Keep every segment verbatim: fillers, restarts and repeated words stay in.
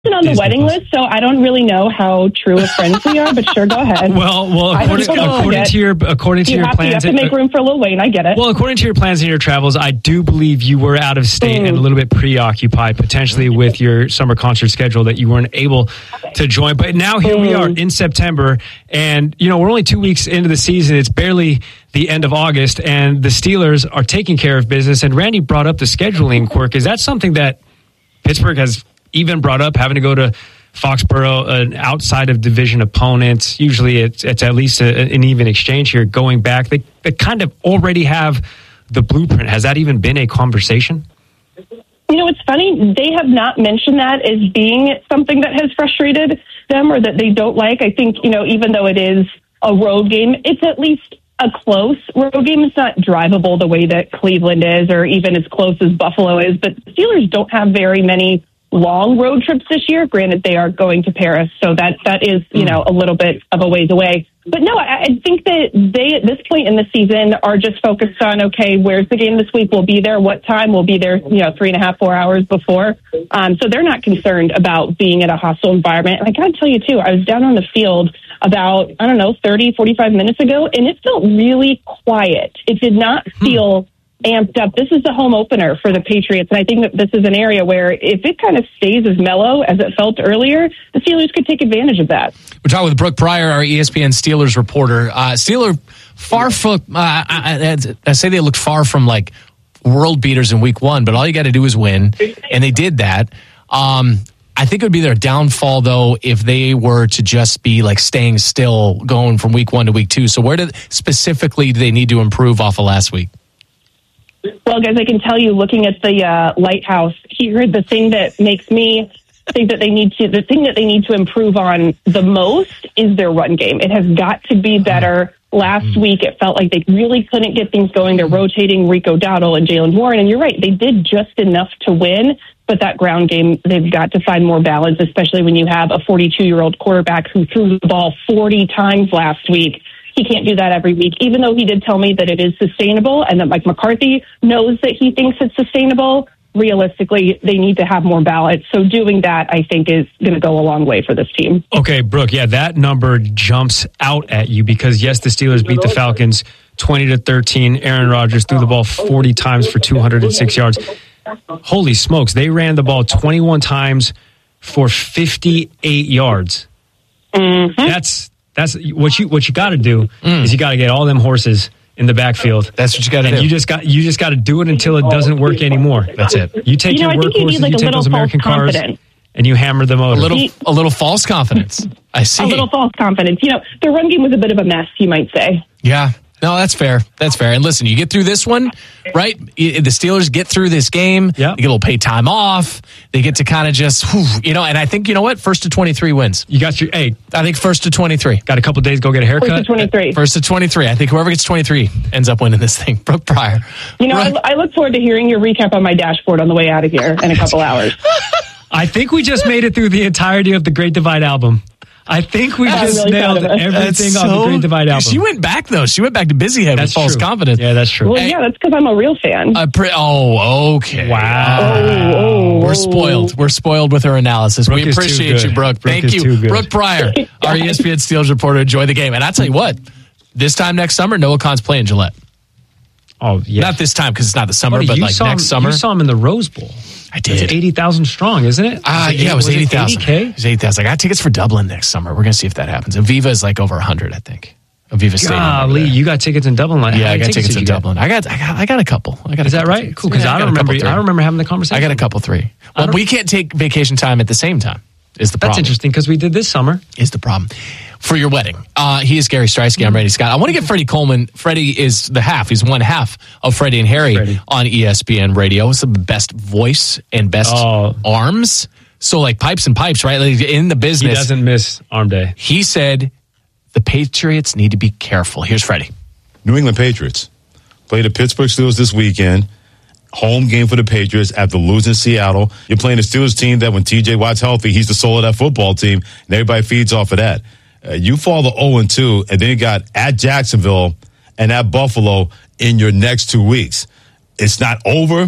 on the wedding list, so I don't really know how true of friends we are, but sure, go ahead. Well, well, according, according to your according to you your have plans, to, you have to make room for Lil Wayne. I get it. Well, according to your plans and your travels, I do believe you were out of state mm. and a little bit preoccupied, potentially with your summer concert schedule, that you weren't able to join. But now here mm. we are in September, and you know we're only two weeks into the season. It's barely the end of August, and the Steelers are taking care of business. And Randy brought up the scheduling quirk. Is that something that Pittsburgh has even brought up, having to go to Foxborough, an outside of division opponent? Usually it's, it's at least a, an even exchange here going back. They, they kind of already have the blueprint. Has that even been a conversation? You know, it's funny. They have not mentioned that as being something that has frustrated them or that they don't like. I think, you know, even though it is a road game, it's at least a close road game. It's not drivable the way that Cleveland is or even as close as Buffalo is. But the Steelers don't have very many long road trips this year. Granted, they are going to Paris, so that that is, you know, a little bit of a ways away. But no, I, I think that they, at this point in the season, are just focused on, okay, where's the game this week? We'll be there. What time? We'll be there, you know, three and a half, four hours before. Um, so they're not concerned about being in a hostile environment. And I got to tell you, too, I was down on the field about, I don't know, thirty, forty-five minutes ago, and it felt really quiet. It did not feel amped up. This is the home opener for the Patriots, and I think that this is an area where if it kind of stays as mellow as it felt earlier, the Steelers could take advantage of that. We're talking with Brooke Pryor, our E S P N Steelers reporter. Uh, Steeler far from, uh, I, I, I say they looked far from like world beaters in week one, but all you got to do is win, and they did that. Um, I think it would be their downfall, though, if they were to just be like staying still going from week one to week two. So where did specifically do they need to improve off of last week? Well, guys, I can tell you, looking at the uh, Lighthouse here, the thing that makes me think that they need to, the thing that they need to improve on the most is their run game. It has got to be better. Last mm-hmm. week, it felt like they really couldn't get things going. They're rotating Rico Dowdle and Jaylen Warren, and you're right, they did just enough to win. But that ground game, they've got to find more balance, especially when you have a forty-two-year-old quarterback who threw the ball forty times last week. He can't do that every week, even though he did tell me that it is sustainable and that Mike McCarthy knows that he thinks it's sustainable. Realistically, they need to have more balance. So doing that, I think, is going to go a long way for this team. Okay, Brooke, yeah, that number jumps out at you because, yes, the Steelers beat the Falcons twenty to thirteen. Aaron Rodgers threw the ball forty times for two hundred six yards. Holy smokes, they ran the ball twenty-one times for fifty-eight yards. Mm-hmm. That's that's what you what you got to do mm. is you got to get all them horses in the backfield. That's what you got to do. You just got you just got to do it until it doesn't work anymore. That's it. You take you know, your workhorses, you, like you take those American cars, and you hammer them over. A little a little false confidence. I see. A little false confidence. You know, the run game was a bit of a mess, you might say. Yeah. No, that's fair. That's fair. And listen, you get through this one, right? The Steelers get through this game. Yep. They get a little paid time off. They get to kind of just, whew, you know, and I think, you know what? First to twenty-three wins. You got your, hey. I think first to twenty-three. Got a couple days to go get a haircut. First to twenty-three. First to twenty-three. I think whoever gets twenty-three ends up winning this thing. Brooke Pryor. You know, right. I, I look forward to hearing your recap on my dashboard on the way out of here in a couple hours. I think we just made it through the entirety of the Great Divide album. I think we I'm just really nailed everything so, on the Great Divide album. She went back, though. She went back to Busyhead that's with false true. confidence. Yeah, that's true. Well, hey, yeah, that's because I'm a real fan. Uh, pre- oh, okay. Wow. Oh, oh, We're spoiled. We're spoiled with her analysis. Brooke we appreciate you, Brooke. Brooke Thank you. Brooke Pryor, our E S P N Steelers reporter. Enjoy the game. And I'll tell you what, this time next summer, Noah Khan's playing Gillette. Oh, yeah. Not this time because it's not the summer, Buddy, but like saw next him, summer. You saw him in the Rose Bowl. I did. It's eighty thousand strong, isn't it? Ah, uh, it yeah, it was, was eighty thousand. It was eighty thousand. I got tickets for Dublin next summer. We're going to see if that happens. Aviva is like over one hundred, I think. Aviva Stadium. Golly, you got tickets in Dublin. Like, yeah, I got tickets, tickets in Dublin. I got, I got, I got a couple. I got. Is a that right? Tickets. Cool. Because yeah, I, I don't remember. I don't remember having the conversation. I got a couple three. Well, we can't take vacation time at the same time. Is the problem? That's interesting because we did this summer. Is the problem for your wedding? Uh, he is Gary Streisky. I'm Randy Scott. I want to get Freddie Coleman. Freddie is the half. He's one half of Freddie and Harry Freddie. on E S P N Radio. It's the best voice and best oh. arms. So like pipes and pipes, right? Like in the business. He doesn't miss arm day. He said the Patriots need to be careful. Here's Freddie. New England Patriots play the Pittsburgh Steelers this weekend. Home game for the Patriots after losing Seattle. You're playing the Steelers team that when T J Watt's healthy, he's the soul of that football team, and everybody feeds off of that. Uh, you fall to oh and two, and then you got at Jacksonville and at Buffalo in your next two weeks. It's not over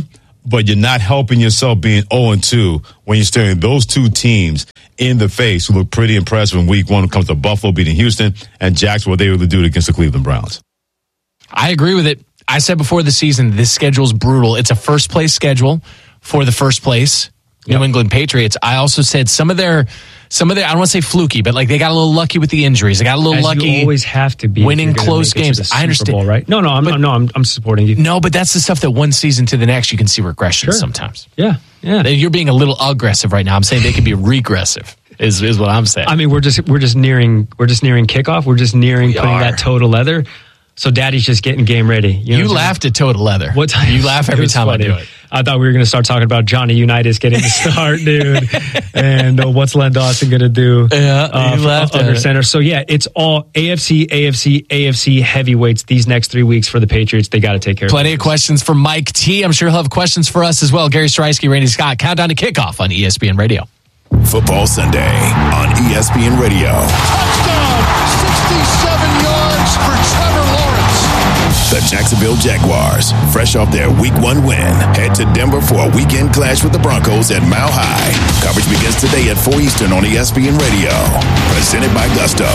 but you're not helping yourself being oh and two when you're staring those two teams in the face who look pretty impressive in week one when it comes to Buffalo beating Houston and Jacksonville, what they were able to do against the Cleveland Browns. I agree with it. I said before the season, this schedule's brutal. It's a first place schedule for the first place New yep. England Patriots. I also said some of their, some of their, I don't want to say fluky, but like they got a little lucky with the injuries. They got a little As lucky. You always have to be winning close games. I understand, Bowl, right? No, no, I'm but, no, I'm I'm supporting you. No, but that's the stuff that one season to the next you can see regression sure. sometimes. Yeah, yeah. You're being a little aggressive right now. I'm saying they could be regressive. Is is what I'm saying. I mean, we're just we're just nearing we're just nearing kickoff. We're just nearing we putting are. that toe to leather. So Daddy's just getting game ready. You, know you laughed at toe to leather. What time? You laugh every time funny. I do it. I thought we were going to start talking about Johnny Unitas getting the start, dude. And uh, what's Len Dawson going to do yeah, uh, you laughed under at center? It. So, yeah, it's all A F C, A F C, A F C heavyweights these next three weeks for the Patriots. They got to take care Plenty of Plenty of questions for Mike T. I'm sure he'll have questions for us as well. Gary Striewski, Randy Scott. Countdown to kickoff on E S P N Radio. Football Sunday on E S P N Radio. Touchdown! sixty-seven yards for Trevor Lawrence. The Jacksonville Jaguars, fresh off their week one win, head to Denver for a weekend clash with the Broncos at Mile High. Coverage begins today at four Eastern on E S P N Radio. Presented by Gusto.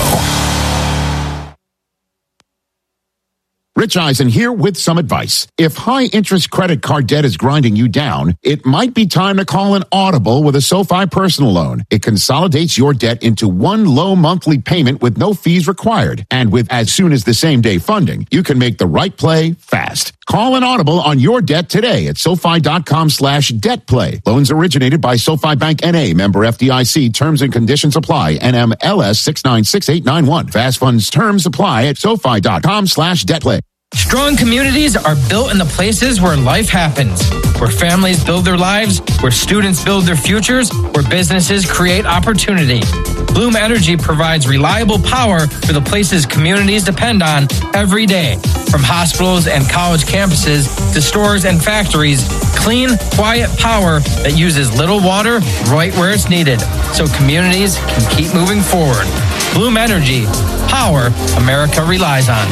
Rich Eisen here with some advice. If high-interest credit card debt is grinding you down, it might be time to call an audible with a SoFi personal loan. It consolidates your debt into one low monthly payment with no fees required. And with as soon as the same-day funding, you can make the right play fast. Call an audible on your debt today at SoFi.com slash debt play. Loans originated by SoFi Bank N A, member F D I C. Terms and conditions apply. N M L S six nine six eight nine one. Fast funds terms apply at SoFi.com slash debt play. Strong communities are built in the places where life happens, where families build their lives, where students build their futures, where businesses create opportunity. Bloom Energy provides reliable power for the places communities depend on every day. From hospitals and college campuses to stores and factories, clean, quiet power that uses little water right where it's needed, so communities can keep moving forward. Bloom Energy, power America relies on.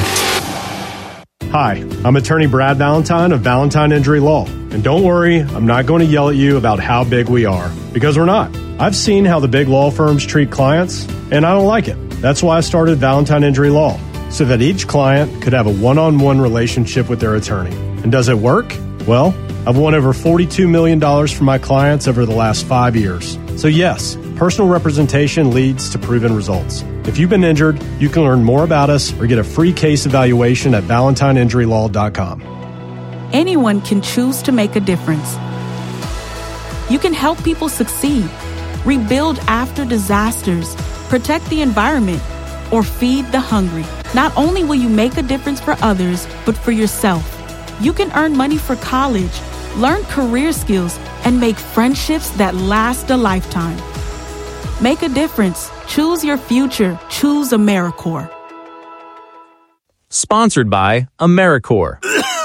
Hi, I'm attorney Brad Valentine of Valentine Injury Law. And don't worry, I'm not going to yell at you about how big we are, because we're not. I've seen how the big law firms treat clients, and I don't like it. That's why I started Valentine Injury Law, so that each client could have a one-on-one relationship with their attorney. And does it work? Well, I've won over forty-two million dollars for my clients over the last five years. So yes, personal representation leads to proven results. If you've been injured, you can learn more about us or get a free case evaluation at valentine injury law dot com. Anyone can choose to make a difference. You can help people succeed, rebuild after disasters, protect the environment, or feed the hungry. Not only will you make a difference for others, but for yourself. You can earn money for college, learn career skills, and make friendships that last a lifetime. Make a difference. Choose your future. Choose AmeriCorps. Sponsored by AmeriCorps.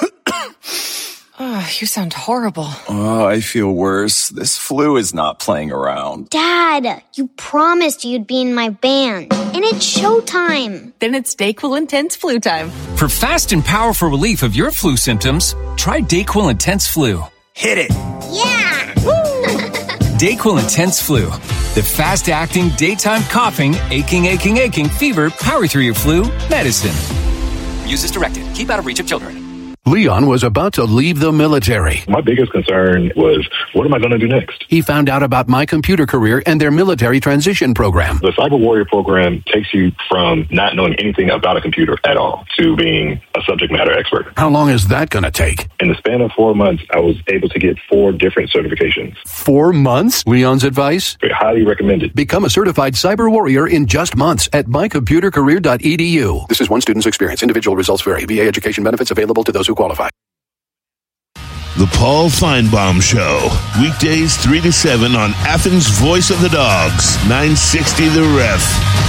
Oh, you sound horrible. Oh, I feel worse. This flu is not playing around. Dad, you promised you'd be in my band. And it's showtime. Then it's DayQuil Intense Flu time. For fast and powerful relief of your flu symptoms, try DayQuil Intense Flu. Hit it. Yeah! DayQuil Intense Flu. The fast-acting, daytime coughing, aching, aching, aching, fever, power through your flu medicine. Use as directed. Keep out of reach of children. Leon was about to leave the military. My biggest concern was, what am I going to do next? He found out about My Computer Career and their military transition program. The Cyber Warrior program takes you from not knowing anything about a computer at all to being a subject matter expert. How long is that going to take? In the span of four months, I was able to get four different certifications. Four months? Leon's advice? Highly recommended. Become a certified Cyber Warrior in just months at my computer career dot e d u. This is one student's experience. Individual results vary. V A education benefits available to those who qualify. The Paul Feinbaum Show. Weekdays three to seven on Athens' Voice of the Dogs. nine sixty The Ref.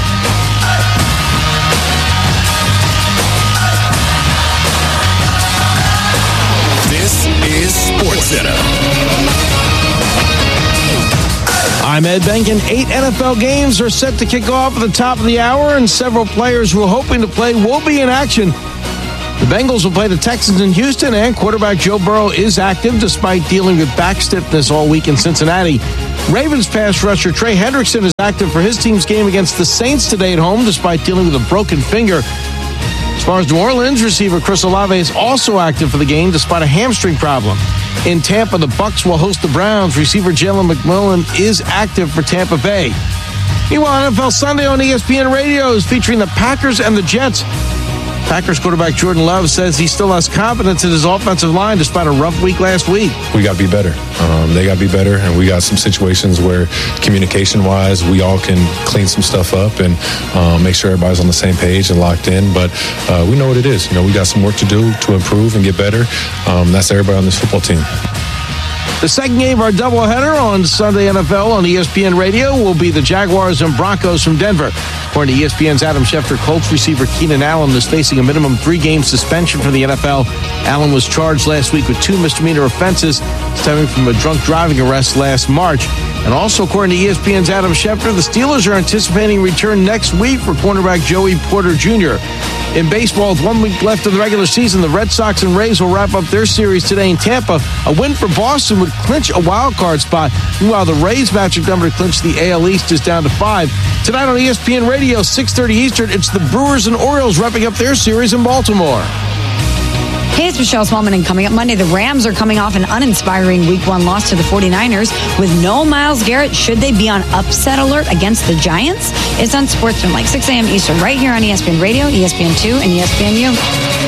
This is SportsCenter. I'm Ed Benkin. Eight N F L games are set to kick off at the top of the hour, and several players who are hoping to play will be in action. The Bengals will play the Texans in Houston, and quarterback Joe Burrow is active despite dealing with back stiffness all week in Cincinnati. Ravens pass rusher Trey Hendrickson is active for his team's game against the Saints today at home despite dealing with a broken finger. As far as New Orleans, receiver Chris Olave is also active for the game despite a hamstring problem. In Tampa, the Bucs will host the Browns. Receiver Jalen McMillan is active for Tampa Bay. Meanwhile, N F L Sunday on E S P N Radio is featuring the Packers and the Jets. Packers quarterback Jordan Love says he still has confidence in his offensive line despite a rough week last week. We got to be better. Um, they got to be better, and we got some situations where communication-wise, we all can clean some stuff up and um, make sure everybody's on the same page and locked in. But uh, we know what it is. You know, we got some work to do to improve and get better. Um, that's everybody on this football team. The second game of our doubleheader on Sunday N F L on E S P N Radio will be the Jaguars and Broncos from Denver. According to E S P N's Adam Schefter, Colts receiver Keenan Allen is facing a minimum three-game suspension from the N F L. Allen was charged last week with two misdemeanor offenses stemming from a drunk driving arrest last March. And also, according to E S P N's Adam Schefter, the Steelers are anticipating return next week for cornerback Joey Porter Junior In baseball, with one week left of the regular season, the Red Sox and Rays will wrap up their series today in Tampa. A win for Boston would clinch a wild card spot. Meanwhile, the Rays' magic number to clinch the A L East is down to five. Tonight on E S P N Radio, six thirty Eastern, it's the Brewers and Orioles wrapping up their series in Baltimore. Hey, it's Michelle Smallman, and coming up Monday, the Rams are coming off an uninspiring week one loss to the forty-niners. With no Myles Garrett, should they be on upset alert against the Giants? It's on Sportsman, like six a.m. Eastern, right here on E S P N Radio, E S P N two, and E S P N U.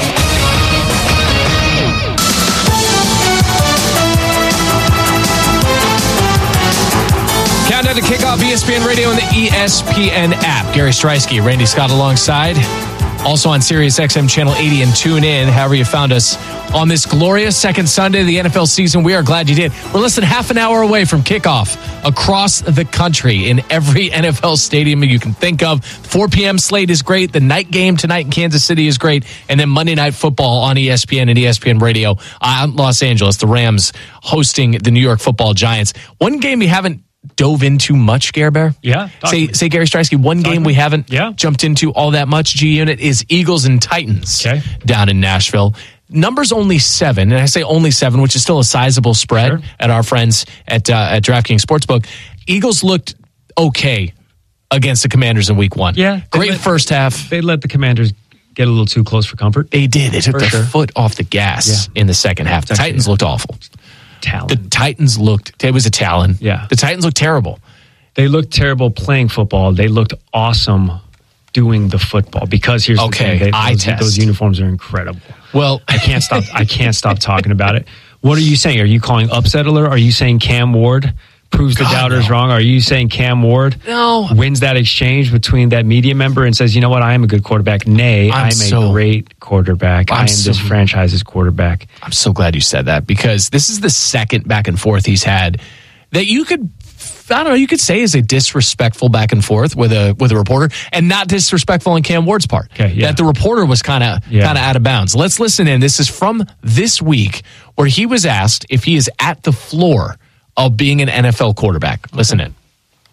Countdown to kickoff, E S P N Radio and the E S P N app. Gary Streisky, Randy Scott alongside. Also on Sirius X M Channel eighty, and tune in however you found us on this glorious second Sunday of the N F L season. We are glad you did. We're less than half an hour away from kickoff across the country in every N F L stadium you can think of. four p.m. slate is great. The night game tonight in Kansas City is great. And then Monday Night Football on E S P N and E S P N Radio out in Los Angeles. The Rams hosting the New York Football Giants. One game we haven't dove into much, Gare Bear? Yeah. Say, say Gary Streisky, one Talk game we haven't yeah. jumped into all that much, G-Unit, is Eagles and Titans okay. down in Nashville. Number's only seven, and I say only seven, which is still a sizable spread sure. at our friends at, uh, at DraftKings Sportsbook. Eagles looked okay against the Commanders in week one. Yeah. Great let, first half. They let the Commanders get a little too close for comfort. They did. They took for their sure. foot off the gas yeah. in the second half. The Titans looked awful. Talon. The Titans looked, it was a Talon. Yeah. The Titans looked terrible. They looked terrible playing football. They looked awesome doing the football because here's okay, the thing. They, eye those, test. those uniforms are incredible. Well, I can't stop. I can't stop talking about it. What are you saying? Are you calling upset alert? Are you saying Cam Ward proves God, the doubters no. wrong? Are you saying Cam Ward no. wins that exchange between that media member and says, you know what, I am a good quarterback. Nay, I'm, I'm so, a great quarterback. I'm I am so, this franchise's quarterback. I'm so glad you said that because this is the second back and forth he's had that you could, I don't know, you could say is a disrespectful back and forth with a with a reporter, and not disrespectful on Cam Ward's part. Okay, yeah. That the reporter was kind of yeah. kind of out of bounds. Let's listen in. This is from this week where he was asked if he is at the floor of being an N F L quarterback. Okay. Listen in.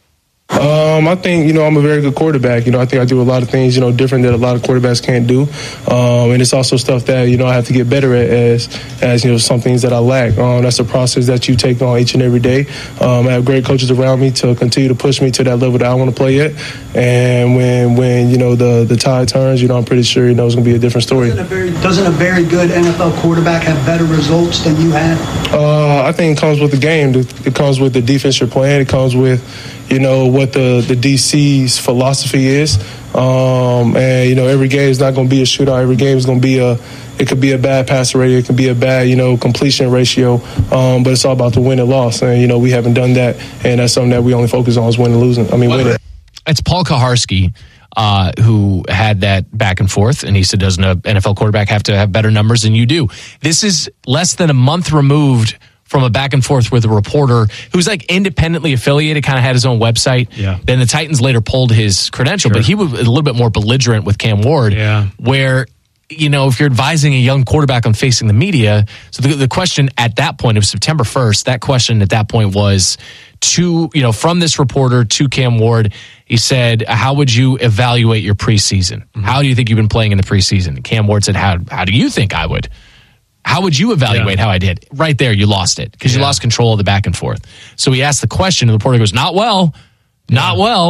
Um, I think, you know, I'm a very good quarterback. You know, I think I do a lot of things, you know, different that a lot of quarterbacks can't do. Um, and it's also stuff that, you know, I have to get better at as, as you know, some things that I lack. Um, that's a process that you take on each and every day. Um, I have great coaches around me to continue to push me to that level that I want to play at. And when, when you know, the, the tide turns, you know, I'm pretty sure, you know, it's going to be a different story. Doesn't a very, doesn't a very good N F L quarterback have better results than you had? Uh, I think it comes with the game. It comes with the defense you're playing. It comes with, you know, what the, the D C's philosophy is. Um, and, you know, every game is not going to be a shootout. Every game is going to be a, it could be a bad passer rating. It could be a bad, you know, completion ratio. Um, but it's all about the win and loss. And, you know, we haven't done that. And that's something that we only focus on is winning and losing. I mean, winning. It's Paul Kaharski uh, who had that back and forth. And he said, doesn't an N F L quarterback have to have better numbers than you do? This is less than a month removed from a back and forth with a reporter who's like independently affiliated, kind of had his own website. Yeah. Then the Titans later pulled his credential, sure. but he was a little bit more belligerent with Cam Ward. Yeah. Where, you know, if you're advising a young quarterback on facing the media, so the, the question at that point, it was September first, that question at that point was, to, you know, from this reporter to Cam Ward. He said, how would you evaluate your preseason? Mm-hmm. How do you think you've been playing in the preseason? And Cam Ward said, how, how do you think I would? How would you evaluate yeah. how I did? Right there, you lost it because yeah. you lost control of the back and forth. So he asked the question, and the reporter goes, not well, not yeah. well.